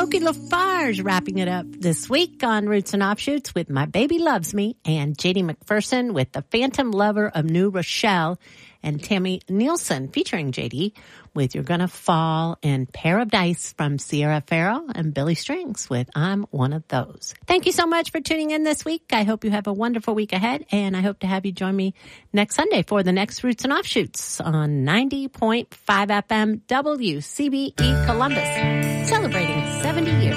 Smokey Lafarge wrapping it up this week on Roots and Offshoots with My Baby Loves Me, and J.D. McPherson with The Phantom Lover of New Rochelle, and Tammy Nielsen featuring J.D. with You're Gonna Fall, and Pair of Dice from Sierra Farrell and Billy Strings with I'm One of Those. Thank you so much for tuning in this week. I hope you have a wonderful week ahead, and I hope to have you join me next Sunday for the next Roots and Offshoots on 90.5 FM WCBE Columbus, celebrating 70 years.